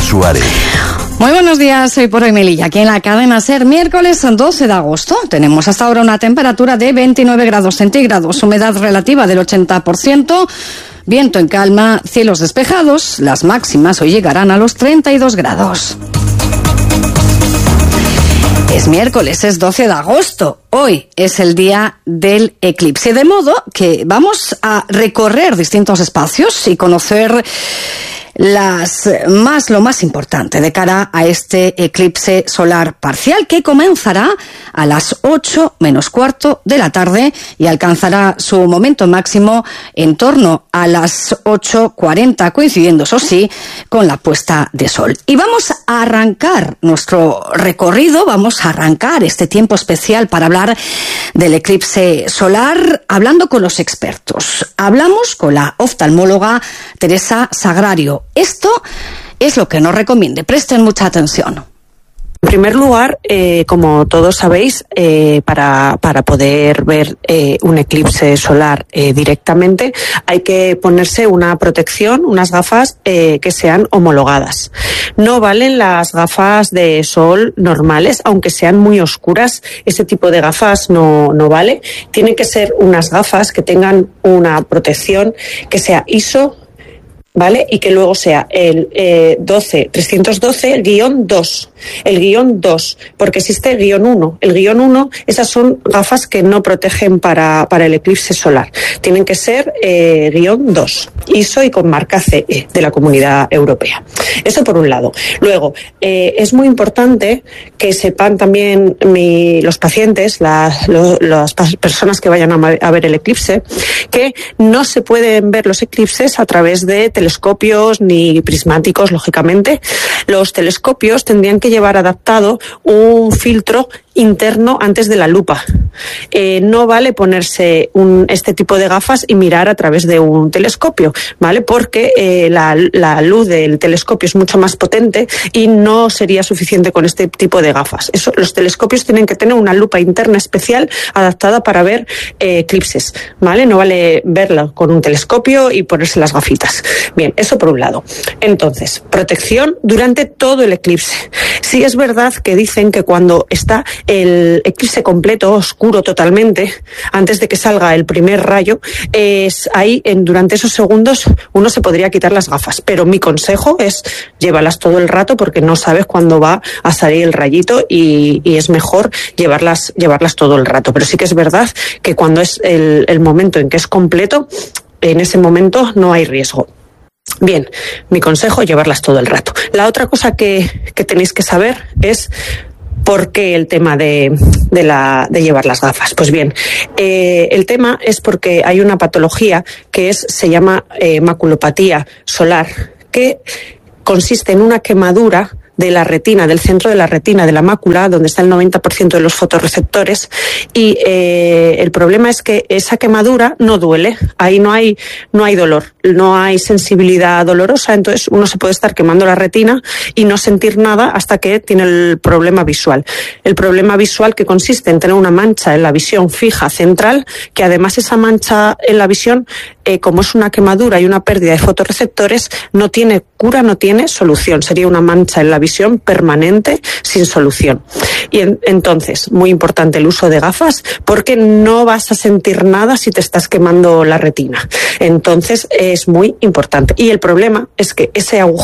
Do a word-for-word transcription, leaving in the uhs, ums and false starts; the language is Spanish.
Suárez. Muy buenos días, hoy por hoy Melilla, aquí en la cadena SER, miércoles doce de agosto. Tenemos hasta ahora una temperatura de veintinueve grados centígrados, humedad relativa del ochenta por ciento, viento en calma, cielos despejados, las máximas hoy llegarán a los treinta y dos grados. Es miércoles, es doce de agosto. Hoy es el día del eclipse, de modo que vamos a recorrer distintos espacios y conocer las más lo más importante de cara a este eclipse solar parcial que comenzará a las ocho menos cuarto de la tarde y alcanzará su momento máximo en torno a las ocho cuarenta, coincidiendo, eso sí, con la puesta de sol. Y vamos a arrancar nuestro recorrido, vamos a arrancar este tiempo especial para hablar del eclipse solar, hablando con los expertos. Hablamos con la oftalmóloga Teresa Sagrario. Esto es lo que nos recomiende. Presten mucha atención. En primer lugar, eh, como todos sabéis, eh, para, para poder ver eh, un eclipse solar eh, directamente, hay que ponerse una protección, unas gafas eh, que sean homologadas. No valen las gafas de sol normales, aunque sean muy oscuras. Ese tipo de gafas no, no vale. Tienen que ser unas gafas que tengan una protección que sea I S O, ¿vale? Y que luego sea el eh, doce, trescientos doce, el guión dos, el guión dos, porque existe el guión uno. El guión uno, esas son gafas que no protegen para, para el eclipse solar. Tienen que ser eh, guión dos, I S O y con marca C E de la Comunidad Europea. Eso por un lado. Luego, eh, es muy importante que sepan también mi, los pacientes, la, lo, las personas que vayan a, a ver el eclipse, que no se pueden ver los eclipses a través de telescopios ni prismáticos, lógicamente. Los telescopios tendrían que llevar adaptado un filtro interno antes de la lupa. Eh, no vale ponerse un, este tipo de gafas y mirar a través de un telescopio, ¿vale? Porque eh, la, la luz del telescopio es mucho más potente y no sería suficiente con este tipo de gafas. Eso, los telescopios tienen que tener una lupa interna especial adaptada para ver eh, eclipses, ¿vale? No vale verlo con un telescopio y ponerse las gafitas. Bien, eso por un lado. Entonces, protección durante todo el eclipse. Sí es verdad que dicen que cuando está el eclipse completo, oscuro totalmente, antes de que salga el primer rayo, es ahí, en, durante esos segundos, uno se podría quitar las gafas. Pero mi consejo es llévalas todo el rato porque no sabes cuándo va a salir el rayito y, y es mejor llevarlas, llevarlas todo el rato. Pero sí que es verdad que cuando es el, el momento en que es completo, en ese momento no hay riesgo. Bien, mi consejo, llevarlas todo el rato. La otra cosa que, que tenéis que saber es ¿por qué el tema de, de, la, de llevar las gafas? Pues bien, eh, el tema es porque hay una patología que es, se llama eh, maculopatía solar, que consiste en una quemadura de la retina, del centro de la retina, de la mácula, donde está el noventa por ciento de los fotorreceptores, y eh, el problema es que esa quemadura no duele, ahí no hay, no hay dolor, no hay sensibilidad dolorosa, entonces uno se puede estar quemando la retina y no sentir nada hasta que tiene el problema visual. El problema visual que consiste en tener una mancha en la visión fija central, que además esa mancha en la visión, eh, como es una quemadura y una pérdida de fotorreceptores, no tiene cura, no tiene solución, sería una mancha en la visión permanente sin solución. Y en, entonces, muy importante el uso de gafas porque no vas a sentir nada si te estás quemando la retina. Entonces, es muy importante. Y el problema es que ese agujero